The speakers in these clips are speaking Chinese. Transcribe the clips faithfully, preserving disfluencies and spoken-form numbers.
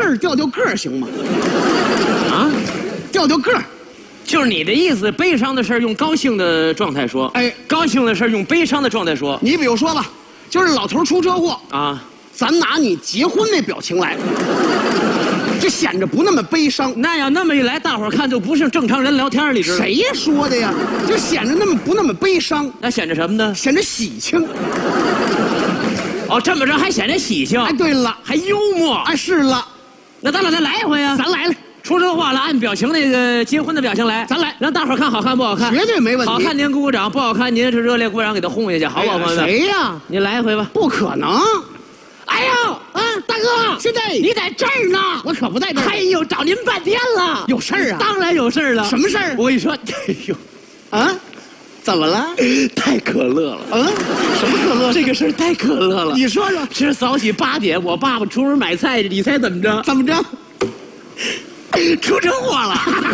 儿调调个儿行吗？ 啊， 调调个儿。 就是你的意思，悲伤的事儿用高兴的状态说， 哎， 高兴的事儿用悲伤的状态说。 你比如说吧，就是老头出车祸啊， 咱拿你结婚那表情来，就显着不那么悲伤。 那要那么一来，大伙儿看就不是正常人聊天，你知道吗？ 谁说的呀？就显着那么不那么悲伤， 那显着什么呢？ 显着喜庆。 哦，这么着还显着喜庆。 哎，对了， 还幽默。 哎，是了， 那咱俩再来一回啊！ 咱来了。 出车祸了，按表情那个结婚的表情来， 咱来， 让大伙儿看好看不好看？ 绝对没问题。 好看您鼓鼓掌，不好看您是热烈鼓掌给他轰下去，好不好？朋友们？ 谁呀？ 你来一回吧。 不可能！ 哎呦，啊，大哥， 现在你在这儿呢？ 我可不在这儿。 哎呦，找您半天了， 有事儿啊？ 当然有事儿了。 什么事儿？ 我跟你说，哎呦， 啊，怎么了？ 太可乐了。 嗯，什么可乐？ 这个事儿太可乐了。 你说说。 这早起八点，我爸爸出门买菜，你猜怎么着？ 怎么着？ 出车祸了！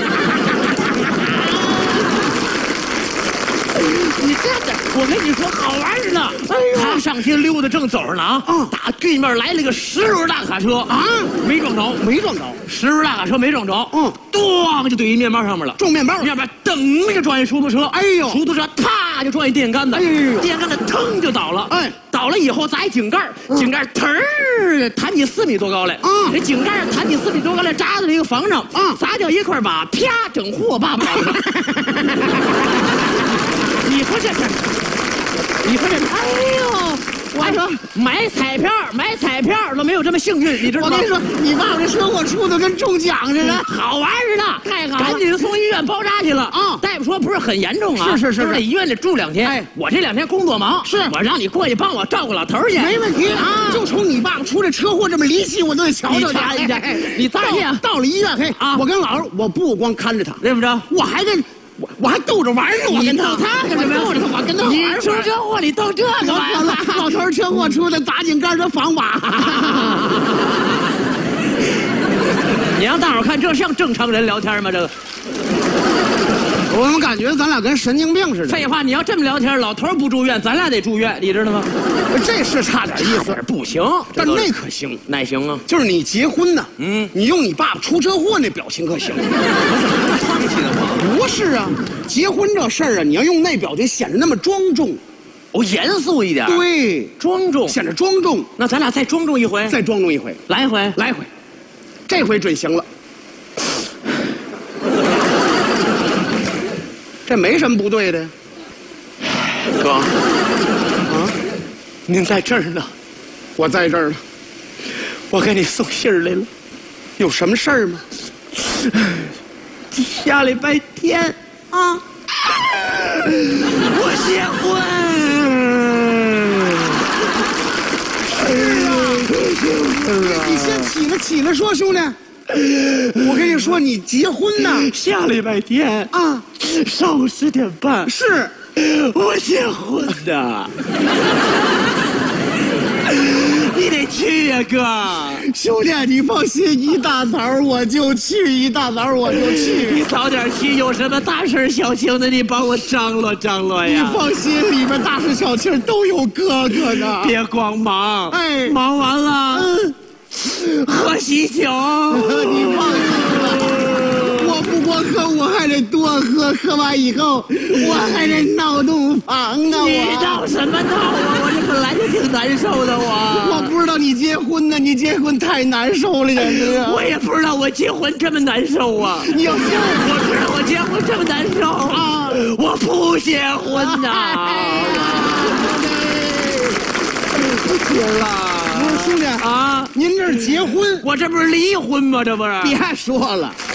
你真的，我跟你说好玩呢。哎呦，他上街溜达，正走着呢啊！ 啊， 打对面来了个十轮大卡车啊， 没撞着， 没撞着， 十轮大卡车没撞着， 嗯， 咣就怼一面包上面了， 撞面包， 面包噔就撞一出租车， 哎呦， 出租车啪就撞一电杆子， 哎呦， 电杆子腾就倒了， 哎， 倒了以后砸一井盖，井盖腾儿弹起四米多高来， 啊， 这井盖弹起四米多高来，扎在一个房上，啊，砸掉一块瓦，啪，整户我爸爸倒了。你说这是？你说这？哎呦！我说买彩票，买彩票都没有这么幸运，你知道吗？ 我跟你说，你爸爸这车祸出的跟中奖似的， 好玩似的， 太好了， 赶紧送医院包扎去了啊！大夫说不是很严重啊， 是是是， 就是在医院里住两天。哎，我这两天工作忙， 是我让你过去帮我照顾老头去， 没问题啊！就冲你爸爸出这车祸这么离奇，我都得瞧瞧去。 你瞧你咋样？ 到了医院，嘿啊！我跟老儿，我不光看着他， 对不着？ 我还跟。我我还逗着玩呢，我跟他， 他干什么？ 逗着他，我跟他玩。 你出车祸，你逗这个玩意儿？ 老头车祸出的砸井盖，这房瓦。 你让大伙看，这像正常人聊天吗？这个， 我们感觉咱俩跟神经病似的。 废话，你要这么聊天，老头不住院，咱俩得住院，你知道吗？ 这是差点意思， 不行， 但那可行， 哪行啊？ 就是你结婚呢， 嗯， 你用你爸爸出车祸那表情可行。 我怎么这么丧气呢？ 不是啊，结婚这事儿啊，你要用那表情，显得那么庄重， 哦，严肃一点， 对， 庄重， 显得庄重。 那咱俩再庄重一回， 再庄重一回， 来一回， 来一回，这回准行了。这没什么不对的， 哥， 啊， 您在这儿呢， 我在这儿呢， 我给你送信儿来了， 有什么事儿吗？ 下礼拜天啊，我结婚。 是啊，你先起来，起来说，兄弟。我跟你说，你结婚呢？ 下礼拜天啊， 上午十点半。 是， 我结婚的。你得去呀，哥！ 兄弟，你放心，一大早我就去，一大早我就去。 你早点去，有什么大事小情的，你帮我张罗张罗呀。 你放心，里边大事小情都有哥哥呢。 别光忙， 哎， 忙完了，嗯，喝喜酒。 你放心吧。我不光喝，我还得多喝，喝完以后我还得闹洞房啊！ 你闹什么闹啊？我这本来就挺难受的，我我不知道你结婚呢，你结婚太难受了，简直！ 我也不知道我结婚这么难受啊！ 你要结婚， 我知道我结婚这么难受啊！我不结婚呐！ 不行了，不是兄弟啊， 您这是结婚， 我这不是离婚吗？这不是？ 别说了。